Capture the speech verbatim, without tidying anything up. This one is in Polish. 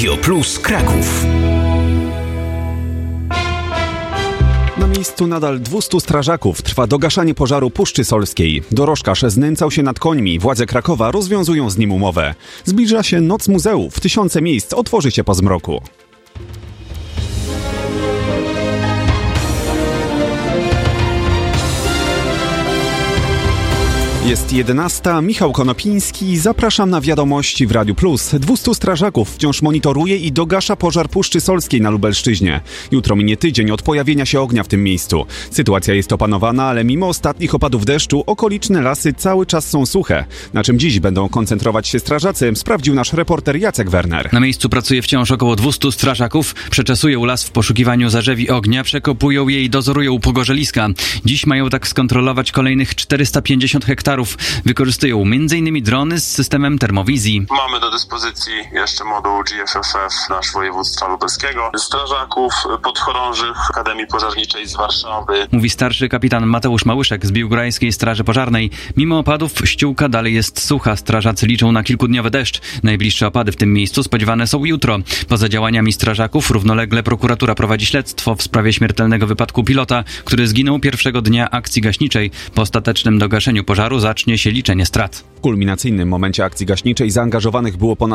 Radio Plus Kraków. Na miejscu nadal dwustu strażaków. Trwa dogaszanie pożaru Puszczy Solskiej. Dorożkarz znęcał się nad końmi. Władze Krakowa rozwiązują z nim umowę. Zbliża się Noc Muzeów. Tysiące miejsc otworzy się po zmroku. Jest jedenasta. Michał Konopiński. Zapraszam na wiadomości w Radiu Plus. Dwustu strażaków wciąż monitoruje i dogasza pożar Puszczy Solskiej na Lubelszczyźnie. Jutro minie tydzień od pojawienia się ognia w tym miejscu. Sytuacja jest opanowana, ale mimo ostatnich opadów deszczu okoliczne lasy cały czas są suche. Na czym dziś będą koncentrować się strażacy, sprawdził nasz reporter Jacek Werner. Na miejscu pracuje wciąż około dwustu strażaków. Przeczesują las w poszukiwaniu zarzewi ognia, przekopują je i dozorują pogorzeliska. Dziś mają tak skontrolować kolejnych czterysta pięćdziesiąt hektarów. Wykorzystują m.in. drony z systemem termowizji. Mamy do dyspozycji jeszcze moduł G F F F nasz województwa lubelskiego, strażaków podchorążych Akademii Pożarniczej z Warszawy. Mówi starszy kapitan Mateusz Małyszek z Biłgorajskiej Straży Pożarnej. Mimo opadów ściółka dalej jest sucha. Strażacy liczą na kilkudniowy deszcz. Najbliższe opady w tym miejscu spodziewane są jutro. Poza działaniami strażaków równolegle prokuratura prowadzi śledztwo w sprawie śmiertelnego wypadku pilota, który zginął pierwszego dnia akcji gaśniczej. Po ostatecznym dogaszeniu pożaru zacznie się liczenie strat. W kulminacyjnym momencie akcji gaśniczej zaangażowanych było ponad